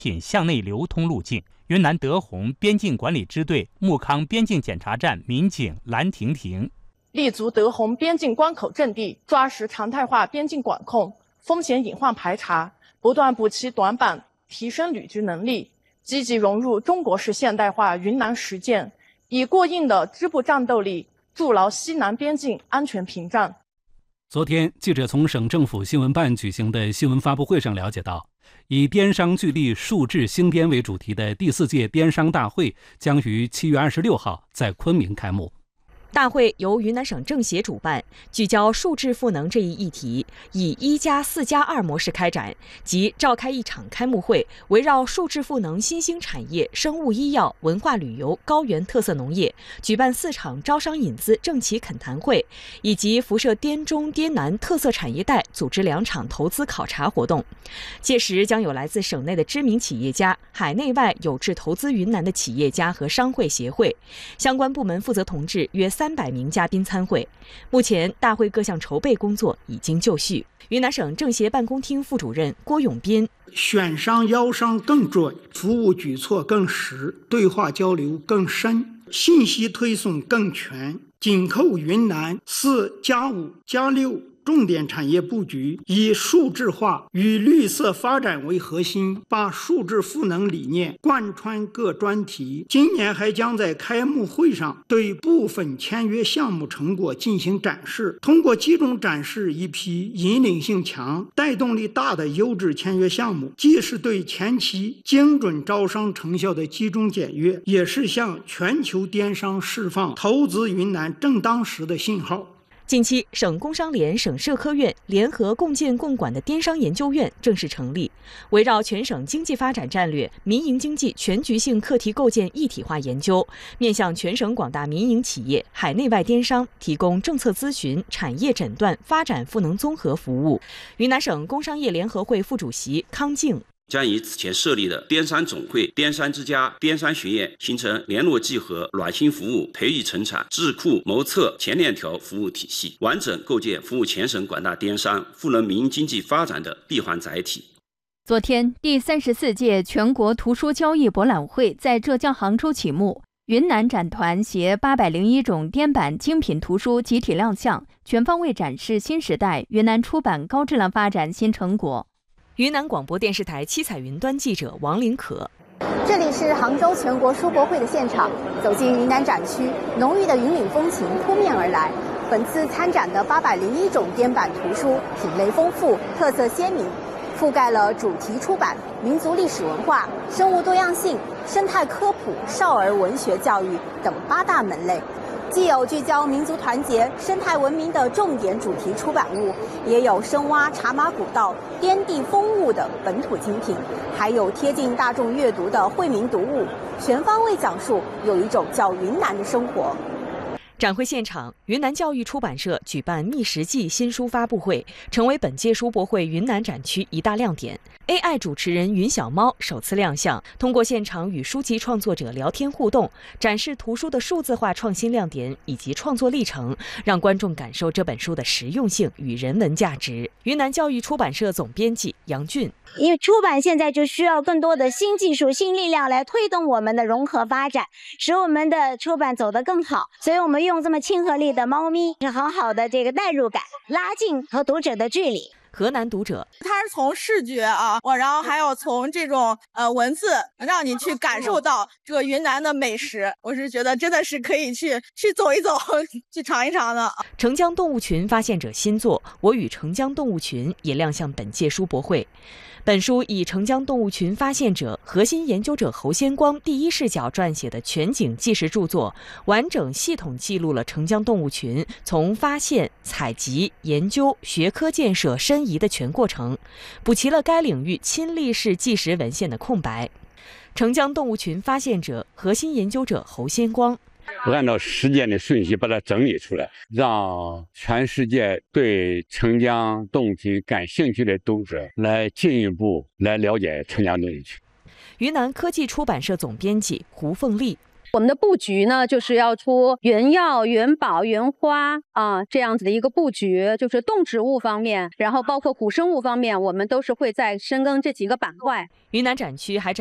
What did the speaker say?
品向内流通路径。云南德宏边境管理支队木康边境检查站民警蓝婷婷立足德宏边境关口阵地，抓实常态化边境管控、风险隐患排查，不断补齐短板，提升旅居能力，积极融入中国式现代化云南实践，以过硬的支部战斗力筑牢西南边境安全屏障。 昨天，记者从省政府新闻办举行的新闻发布会上了解到，以边商聚力数治兴边为主题的第4届边商大会将于7月26号在昆明开幕。 大会由云南省政协主办，聚焦数治赋能这一议题，以1+4+2模式开展，即召开一场开幕会，围绕数治赋能新兴产业、生物医药、文化旅游、高原特色农业，举办4场招商引资政企恳谈会，以及辐射滇中滇南特色产业带组织2场投资考察活动。届时将有来自省内的知名企业家、海内外有志投资云南的企业家和商会协会，相关部门负责同志约300名嘉宾参会。目前大会各项筹备工作已经就绪。云南省政协办公厅副主任郭永斌： 选商邀商更准，服务举措更实，对话交流更深，信息推送更全，紧扣云南4+5+6重点产业布局，以数字化与绿色发展为核心，把数字赋能理念贯穿各专题。今年还将在开幕会上对部分签约项目成果进行展示，通过集中展示一批引领性强、带动力大的优质签约项目，既是对前期精准招商成效的集中检阅，也是向全球电商释放投资云南正当时的信号。 近期，省工商联、省社科院联合共建共管的滇商研究院正式成立，围绕全省经济发展战略、民营经济全局性课题构建一体化研究，面向全省广大民营企业、海内外滇商提供政策咨询、产业诊断、发展赋能综合服务。云南省工商业联合会副主席康静将以此前设立的滇商总会、滇商之家、滇商学院形成联络集合、暖心服务、培育成产、智库谋策前链条服务体系，完整构建服务全省广大滇商、赋能民营经济发展的闭环载体。 昨天，第34届全国图书交易博览会在浙江杭州启幕，云南展团携801种滇版精品图书集体亮相，全方位展示新时代云南出版高质量发展新成果。 云南广播电视台七彩云端记者王林可。 这里是杭州全国书博会的现场，走进云南展区，浓郁的云岭风情扑面而来。本次参展的801种滇版图书品类丰富，特色鲜明，覆盖了主题出版、民族历史文化、生物多样性、生态科普、少儿文学教育等8大门类。既有聚焦民族团结、生态文明的重点主题出版物，也有深挖茶马古道、滇地风物的本土精品，还有贴近大众阅读的惠民读物，全方位讲述有一种叫云南的生活。 展会现场，云南教育出版社举办《觅食记》新书发布会，成为本届书博会云南展区一大亮点。AI 主持人云小猫首次亮相，通过现场与书籍创作者聊天互动，展示图书的数字化创新亮点以及创作历程，让观众感受这本书的实用性与人文价值。云南教育出版社总编辑杨俊： 因为出版现在就需要更多的新技术、新力量来推动我们的融合发展，使我们的出版走得更好。所以我们用这么亲和力的猫咪，是很好的这个代入感，拉近和读者的距离。 河南读者， 它是从视觉然后还有从这种文字，让你去感受到这个云南的美食。我是觉得真的是可以去走一走，去尝一尝的。 澄江动物群发现者新作《我与澄江动物群》也亮相本届书博会。本书以澄江动物群发现者、核心研究者侯先光第一视角撰写的全景纪实著作，完整系统记录了澄江动物群从发现、采集、研究、学科建设、申遗的全过程，补齐了该领域亲历式纪实文献的空白。澄江动物群发现者、核心研究者侯先光： 按照时间的顺序把它整理出来，让全世界对澄江动物群感兴趣的读者来进一步来了解澄江动物群。 云南科技出版社总编辑胡凤丽： 我们的布局呢，就是要出原药、原宝、原花这样子的一个布局，就是动植物方面，然后包括古生物方面，我们都是会在深耕这几个板块。 云南展区还